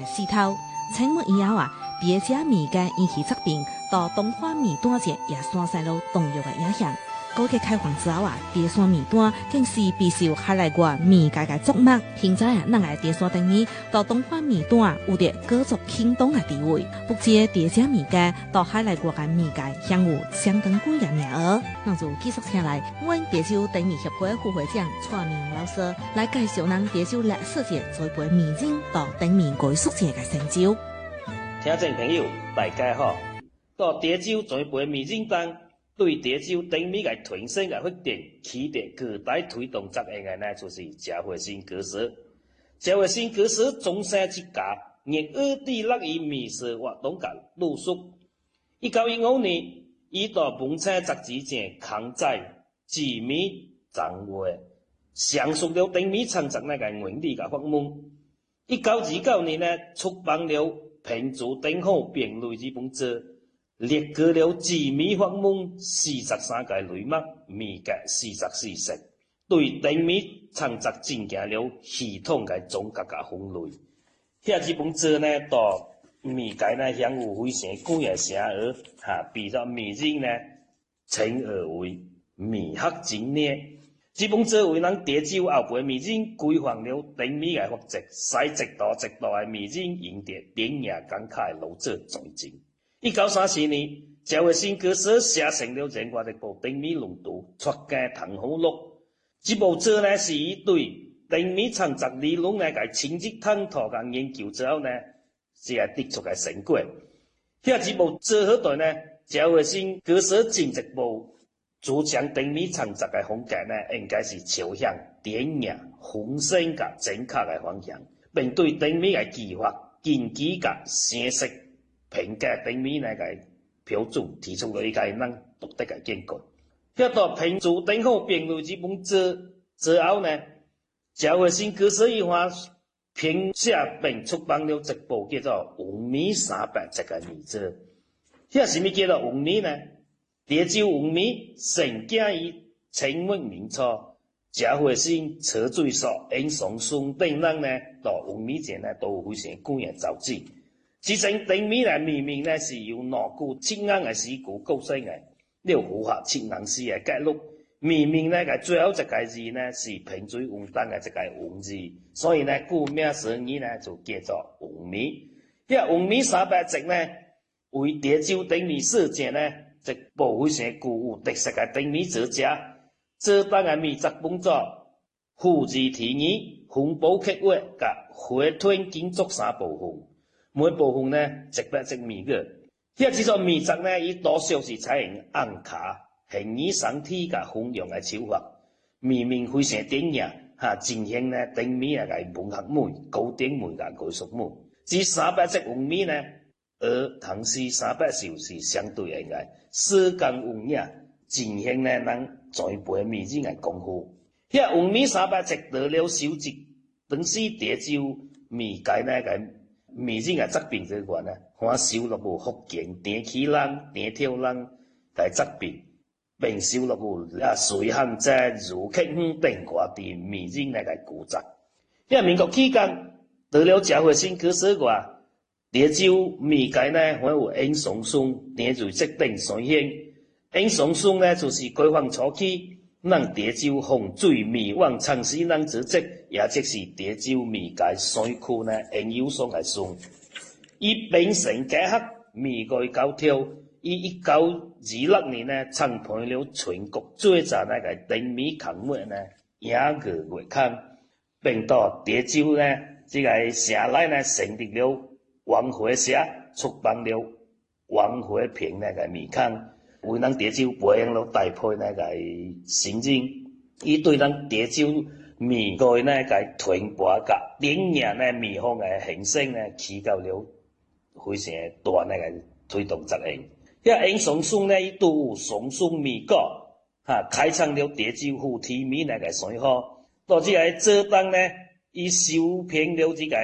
四頭。清末以後別家米街引起疾病，到東華米單節也散晒了動藥嘅影響。改革開放之後別山米單更是備受海內外米街嘅矚目。現在咱嘅別山燈米到東華米單有着各族傾倒嘅地位，不止別家米街到海內外嘅米街享有相當貴嘅名額。咱就繼續請來阮別州燈米協會副會長蔡明老師來介紹咱別州歷史節栽培米種到燈米歸屬節嘅成就。 聽眾朋友大家好，到別州栽培米種當。對別州燈米嘅推升嘅發展，起着巨大推動作用嘅呢，就是謝惠新教師。謝惠新教師終生之家，亦二地樂於米食活動嘅路數。1915年，伊到本青雜誌前刊載制米掌握，詳述了燈米創作那個原理嘅法門。1929年呢，出版了《品質燈好便類》這本書。列舉了制米法門43個類目，米嘅44式，對燈米創作進行了系統嘅總結嘅分類。這本書呢，到米界呢享有非常廣嘅聲譽，比作米人呢稱而為米學精煉。這本書為咱別州後輩米人規範了燈米嘅法則，使一道一道嘅米人贏得典雅感慨嘅勞作專精。1934年，謝惠新教師寫成了全國一部燈米論著，出間唐風錄。這部書呢，是以對燈米創作理論呢個深入探討和研究之後呢，是得出嘅成果。這部書後代呢，謝惠新教師進一步主張燈米創作嘅風格呢，應該是朝向典雅、豐盛和正確嘅方向，並對燈米嘅技法、根基和形式。評價燈米那個標準提出了一個咱獨特嘅見解。這到品質燈好便類這本書之後呢，謝惠新教師伊番評寫並出版了一部叫做《黃米300隻》嘅米書。這什麼叫做黃米呢？別州黃米成建於清末民初，謝惠新、車水素、嚴崇順等人呢，到黃米前呢都有非常廣嘅造詣。之前燈米嘅命名呢，是由兩句七音嘅詩句構成嘅，了符合七音詩嘅格律。命名呢個最後一個字呢，是平水運動嘅一個運字，所以呢，顧名思義呢，就叫做黃米。這黃米300隻呢，為別州燈米世界呢，一部非常具有特色嘅燈米作家，這檔嘅米作本作富字題義、分布刻畫甲回推建築3部分。每部分呢，100隻米個。這種米作呢，伊多數是採用按卡、形意雙體甲分用嘅手法，命名非常典雅，呈現呢燈米啊個文學美、古典美甲藝術美。至300隻黃米呢，而唐詩300首是相對應嘅，詩工文雅，呈現呢咱栽培米人嘅功夫。這黃米300隻得了收集，當時別州米界呢個。米人嘅疾病之源呢，還收錄有福建田溪人、田條人嘅疾病，並收錄有隋漢在儒客等外地米人那個古籍。因為民國期間，除了謝惠新教師外，別州米界呢還有嚴崇順、田瑞則等先賢。嚴崇順呢，就是解放初期，咱別州洪水米網創始人之一。也即是別州米界山區呢，研究所嘅孫，伊秉承結合米藝高挑，伊1926年呢，創辦了全國最早那個燈米刊物呢，影月月刊，並到別州呢，這個城內呢，成立了王會社，出版了王會平那個米刊，為咱別州培養了大批那個新人，伊對咱別州米藝呢個傳播甲典雅呢米風嘅形成呢，起到了非常大那個推動作用。嚴崇順呢，伊都有崇順米果，開創了別州富體米那個生活。到這個做當呢，伊收編了這個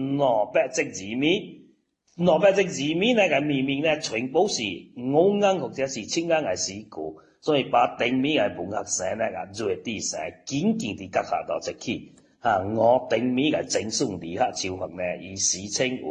200隻字米，200隻字米那個命名呢，全部是5音或者是7音嘅詩句。所以把燈米嘅文學性呢個瑞地性緊緊地結合到一起，我燈米嘅精選理學手法呢，以史稱為